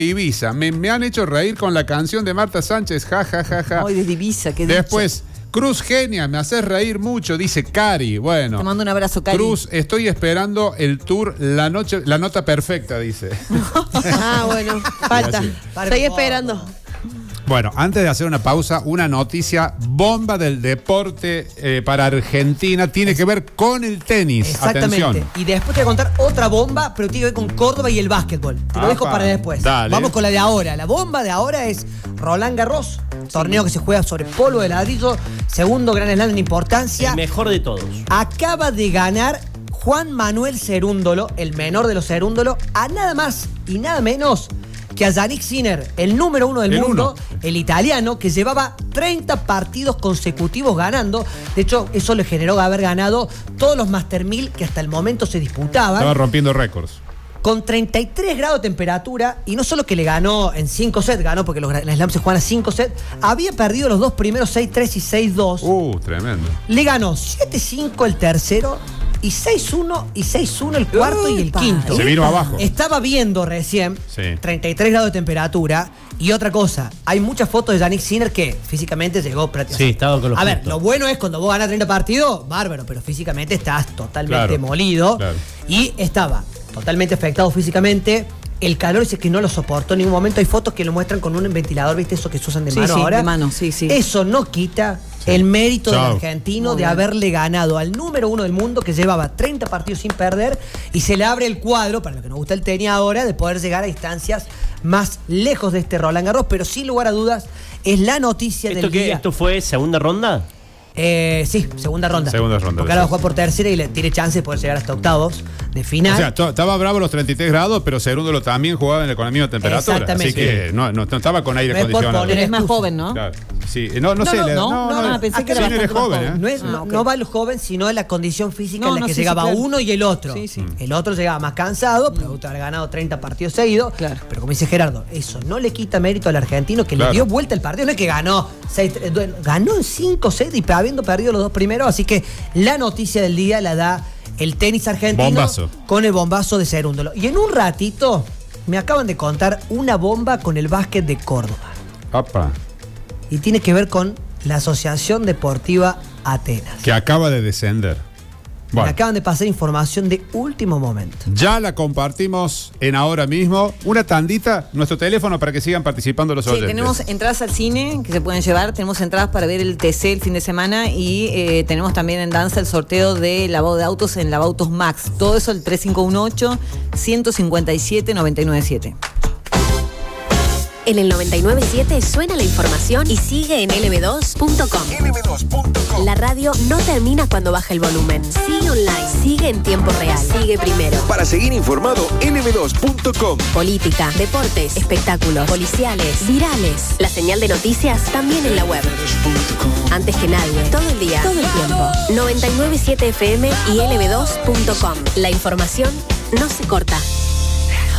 Ibiza. Me han hecho reír con la canción de Marta Sánchez. Ja, ja, ja, ja. Hoy desde Ibiza, qué Después, Cruz Genia, me haces reír mucho, dice Cari. Bueno. Te mando un abrazo, Cari. Cruz, estoy esperando el tour La Nota Perfecta, dice. Bueno, falta. Estoy esperando. Bueno, antes de hacer una pausa, una noticia bomba del deporte para Argentina. Tiene que ver con el tenis. Exactamente. Atención. Y después te voy a contar otra bomba, pero tiene que ver con Córdoba y el básquetbol. Te lo dejo para después. Dale. Vamos con la de ahora. La bomba de ahora es Roland Garros. Torneo que se juega sobre polvo de ladrillo. Segundo gran slam en importancia. El mejor de todos. Acaba de ganar Juan Manuel Cerúndolo, el menor de los Cerúndolo, a nada más y nada menos que a Yannick Sinner, el número 1 del mundo, el italiano, que llevaba 30 partidos consecutivos ganando. De hecho, eso le generó haber ganado todos los Master 1000 que hasta el momento se disputaban. Estaba rompiendo récords. Con 33 grados de temperatura, y no solo que le ganó en 5 sets, ganó porque los slams se juegan a 5 sets, había perdido los dos primeros 6-3 y 6-2. Tremendo. Le ganó 7-5 el tercero, y 6-1 y 6-1 el cuarto y el quinto. Se vino abajo. Estaba viendo recién 33 grados de temperatura. Y otra cosa, hay muchas fotos de Yannick Sinner que físicamente llegó prácticamente. Sí, estaba con los A ver, puntos. lo bueno es cuando vos ganas 30 partidos, bárbaro, pero físicamente estás totalmente molido. Claro. Y estaba totalmente afectado físicamente. El calor ese que no lo soportó en ningún momento. Hay fotos que lo muestran con un ventilador, ¿viste? Eso que se usan de mano ahora. de mano, sí. Eso no quita el mérito del argentino de haberle ganado al número 1 del mundo, que llevaba 30 partidos sin perder, y se le abre el cuadro, para lo que nos gusta el tenis ahora, de poder llegar a distancias más lejos de este Roland Garros. Pero sin lugar a dudas, es la noticia del día. ¿Esto fue segunda ronda? Sí, segunda ronda. Segunda ronda. Porque ahora va a jugar por tercera y le tiene chance de poder llegar hasta octavos de final. O sea, estaba bravo los 33 grados, pero Cerúndolo también jugaba con la misma temperatura. Exactamente. Así que no estaba con aire acondicionado. Pero es más joven, ¿no? Claro. Sí, no sé. Pensé que era Sinner es bastante más joven, joven. No va el joven, sino la condición física en la que sí, llegaba claro. uno y el otro. Sí. El otro llegaba más cansado, producto de haber ganado 30 partidos seguidos. Claro. Pero como dice Gerardo, eso no le quita mérito al argentino, que le dio vuelta el partido. No es que ganó 6-3, ganó en 5 sets y habiendo perdido los dos primeros. Así que la noticia del día la da el tenis argentino. Bombazo. Con el bombazo de Cerúndolo. Y en un ratito me acaban de contar una bomba con el básquet de Córdoba. Apa. Y tiene que ver con la Asociación Deportiva Atenas. Que acaba de descender. Me Bueno, acaban de pasar información de último momento. ya la compartimos en ahora mismo. Una tandita, nuestro teléfono para que sigan participando los oyentes. Tenemos entradas al cine que se pueden llevar, tenemos entradas para ver el TC el fin de semana y tenemos también en danza el sorteo de lavado de autos en Lavautos Max. Todo eso el 3518-157-997. En el 99.7 suena la información y sigue en lb2.com. lb2.com. La radio no termina cuando baja el volumen. Sigue online, sigue en tiempo real, sigue primero. Para seguir informado, lb2.com. Política, deportes, espectáculos, policiales, virales. La señal de noticias también en la web. Antes que nadie, todo el día, todo el tiempo. 99.7 FM y lb2.com. La información no se corta.